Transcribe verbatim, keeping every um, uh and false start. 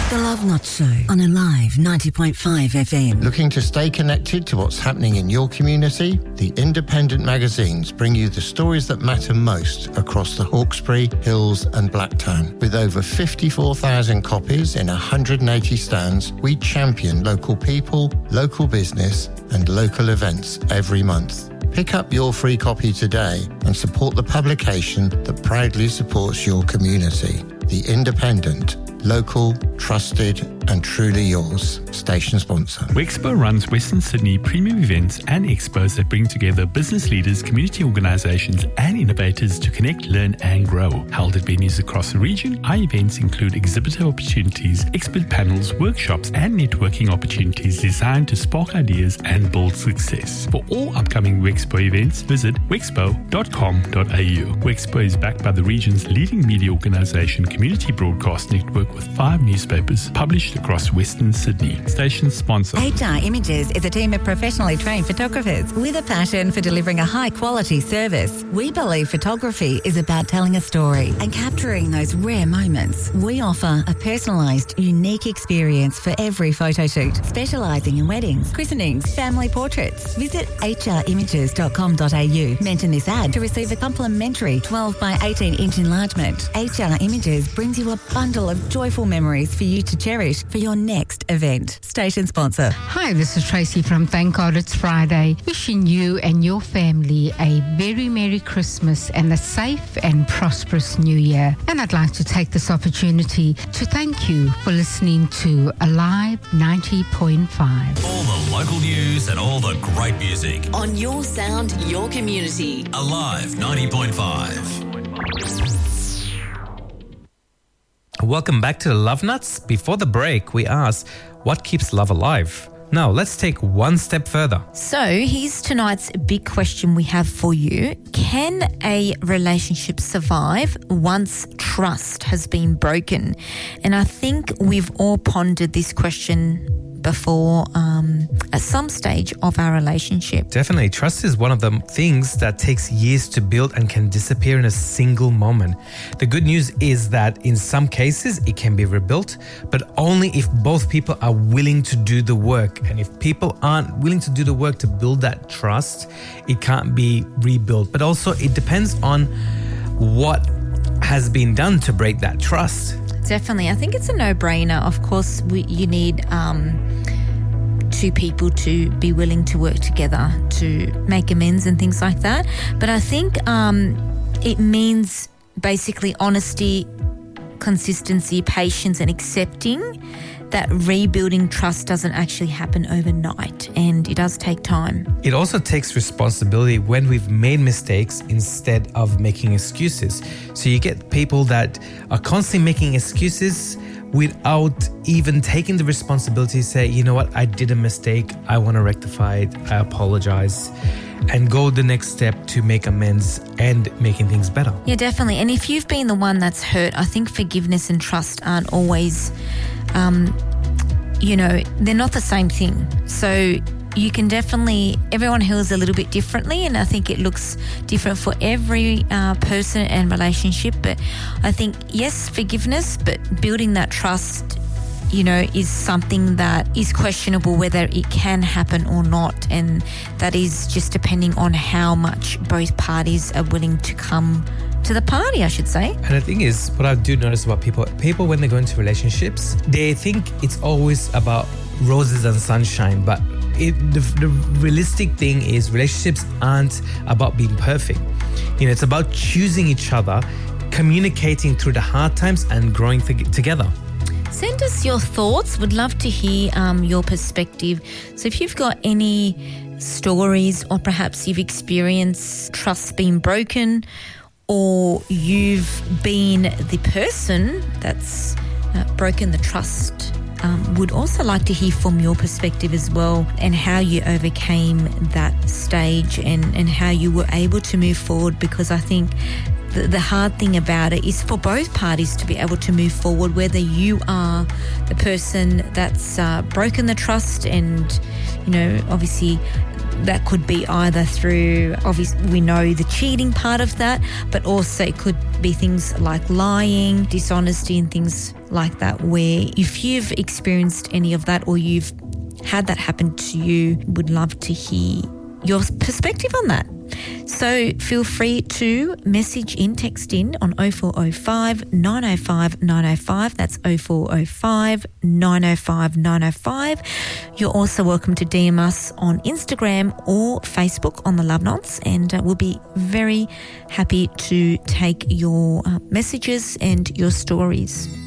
The Love Nuts Show on Alive ninety point five F M. Looking to stay connected to what's happening in your community? The independent magazines bring you the stories that matter most across the Hawkesbury, Hills and Blacktown. With over fifty-four thousand copies in one hundred eighty stands, we champion local people, local business and local events every month. Pick up your free copy today and support the publication that proudly supports your community. The Independent. Local, trusted and truly yours. Station sponsor. Wexpo runs Western Sydney premium events and expos that bring together business leaders, community organisations and innovators to connect, learn and grow. Held at venues across the region, our events include exhibitor opportunities, expert panels, workshops and networking opportunities designed to spark ideas and build success. For all upcoming Wexpo events, visit wexpo dot com dot a u. Wexpo is backed by the region's leading media organisation, Community Broadcast Network, with five newspapers published across Western Sydney. Station sponsor. H R Images is a team of professionally trained photographers with a passion for delivering a high-quality service. We believe photography is about telling a story and capturing those rare moments. We offer a personalised, unique experience for every photo shoot, specialising in weddings, christenings, family portraits. Visit h r images dot com dot a u. Mention this ad to receive a complimentary twelve by eighteen inch enlargement. H R Images brings you a bundle of joyful memories for you to cherish for your next event. Station sponsor. Hi, this is Tracy from Thank God It's Friday. Wishing you and your family a very Merry Christmas and a safe and prosperous New Year. And I'd like to take this opportunity to thank you for listening to Alive ninety point five. All the local news and all the great music. On your sound, your community. Alive ninety point five. Welcome back to the Love Nuts. Before the break, we asked, what keeps love alive? Now, let's take one step further. So, here's tonight's big question we have for you. Can a relationship survive once trust has been broken? And I think we've all pondered this question before um, at some stage of our relationship. Definitely. Trust is one of the things that takes years to build and can disappear in a single moment. The good news is that in some cases it can be rebuilt, but only if both people are willing to do the work. And if people aren't willing to do the work to build that trust, it can't be rebuilt. But also it depends on what has been done to break that trust. Definitely. I think it's a no-brainer. Of course, we, you need um, two people to be willing to work together to make amends and things like that. But I think um, it means basically honesty, consistency, patience and accepting that rebuilding trust doesn't actually happen overnight and it does take time. It also takes responsibility when we've made mistakes instead of making excuses. So you get people that are constantly making excuses without even taking the responsibility to say, you know what, I did a mistake, I want to rectify it, I apologize, and go the next step to make amends and making things better. Yeah, definitely. And if you've been the one that's hurt, I think forgiveness and trust aren't always, um, you know, they're not the same thing. So you can definitely, everyone heals a little bit differently, and I think it looks different for every uh, person and relationship. But I think, yes, forgiveness, but building that trust, you know, is something that is questionable whether it can happen or not. And that is just depending on how much both parties are willing to come to the party, I should say. And the thing is, what I do notice about people, people when they go into relationships, they think it's always about roses and sunshine, but it, the, the realistic thing is relationships aren't about being perfect. You know, it's about choosing each other, communicating through the hard times and growing th- together. Send us your thoughts. Would love to hear um, your perspective. So if you've got any stories or perhaps you've experienced trust being broken or you've been the person that's uh, broken the trust, um, would also like to hear from your perspective as well and how you overcame that stage and, and how you were able to move forward, because I think the, the hard thing about it is for both parties to be able to move forward, whether you are the person that's uh, broken the trust and, you know, obviously that could be either through, obviously we know the cheating part of that, but also it could be things like lying, dishonesty and things like that, where if you've experienced any of that or you've had that happen to you, would love to hear your perspective on that. So feel free to message in, text in on oh four oh five, nine oh five, nine oh five. That's oh four oh five, nine oh five, nine oh five. You're also welcome to D M us on Instagram or Facebook on the Love Knots, and uh, we'll be very happy to take your uh, messages and your stories.